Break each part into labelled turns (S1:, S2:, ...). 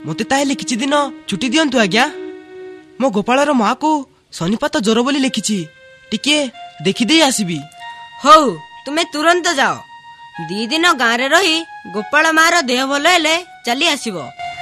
S1: मते ताहेले किछि दिन छुट्टी दियंतु आज्ञा। मो गोपालर माँ को शनिपात ज्वर बोली लिखिछि, टिके देखि देई आसीबी।
S2: हौ तुमे तुरंत जाओ, 2 दिन गाँव रे रही गोपाल मार देह भल हेले चली आसीबो।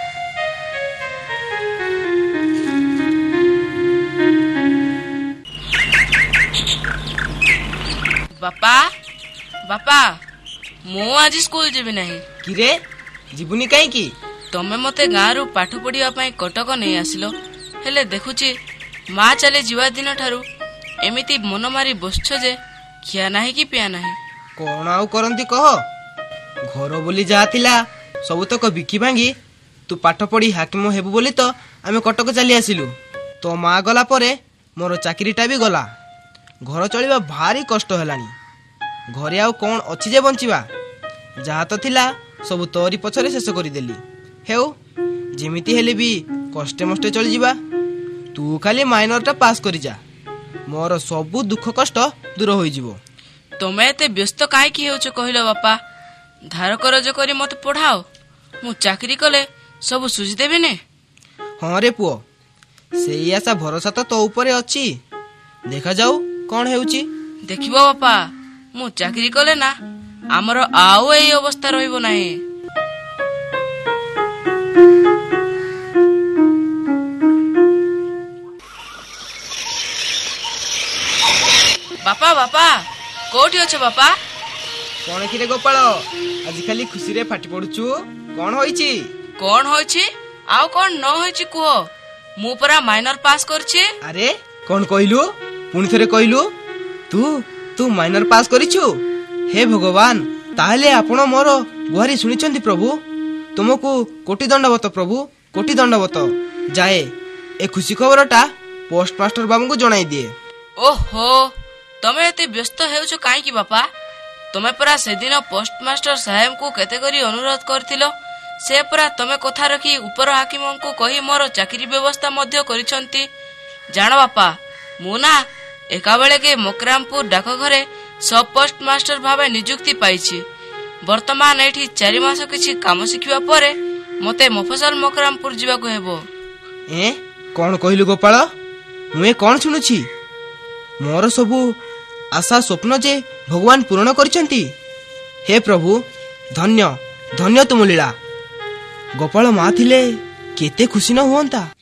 S3: बापा बापा मु आज स्कूल जीवी नहीं।
S1: किरे जीवनी काई की?
S3: तमे मते गाँव पाठ पढ़िया पाई कटक नहीं आसिलो, हेले देखुची माँ चले जीवा दिन ठारू एमिति मन मारी बसछ जे खिया नाही कि पिया नाही।
S1: कौन आउ करंती कह, घर बोली जा थिला सब तक बिकी भांगी तू पाठ पढ़ी हाकिम हेबु बोली तो आमे कटक चली आसिलु। तो माँ गला परे मोर चाकरीटा भी गला, घर चलिबा भारी कष्ट हेलानी। घरे आउ कौन अछि जे बंचिबा, जहा तो थिला सब तोरी पछरे शेष करी देली। हेउ जेमिति हेले भी कष्टे मष्टे चली जीवा। तू खाली माइनरटा पास करी जा, मोर सबु दुख कष्ट दूर होई जीवो।
S3: तमे एते व्यस्त काहे की हेउछ कहिलो बापा? धार करज करी मते पढ़ाओ, मु चाकरी कले सब सुझी देबे ने।
S1: हाँ रे पुओ, सेई आशा भरोसा तो तो ऊपर अछि, देखा जाऊ कौन हेउची।
S3: देखिबो बापा, मु चाकरी कले ना आमर आउ एई अवस्था रहिबो नाही। बापा बापा कोठी अछ बापा?
S1: कौन कि रे गोपाल, आज खाली खुशी रे फाटी पड़ुचु, कौन होईची?
S3: कौन होईची आउ कौन न होईची कुहो, मु परा माइनर पास करछि।
S1: अरे कौन कहिलु, पुनी थरे कहिलु, तू माइनर पास करिछु? हे भगवान, ताहले आपण मोर गुहारी सुनिचंती प्रभु, तुमको कोटि दंडवत प्रभु, कोटि दंडवत। जाए ए खुशी खबरटा पोस्ट मास्टर बाबू को जणाई दिए।
S3: ओहो तमे एते व्यस्त हेउछ काई की बापा? तमे परा से दिन पोस्ट मास्टर साहेब को केते करी अनुरोध करथिलो, से परा तमे कथा रखी ऊपर हाकिम को कही मोर चाकरी व्यवस्था मध्य करिसंती। जान बापा, मु ना एका बेले के मकरामपुर डाक घरे सब पोस्ट मास्टर भावे नियुक्ति पाइछि। वर्तमान एठी 4 मास किछि काम शिखिबा परे मते मफसल मकरामपुर जीवा को हेबो।
S1: ए कोन कहिलु गोपाल, मुए कोन सुनुछि? मोर सबु आशा स्वप्न जे भगवान पूर्ण करिसंती। हे प्रभु, धन्य धन्य तुम लीला। गोपाल माँ थिले केते खुशी न हुअंता।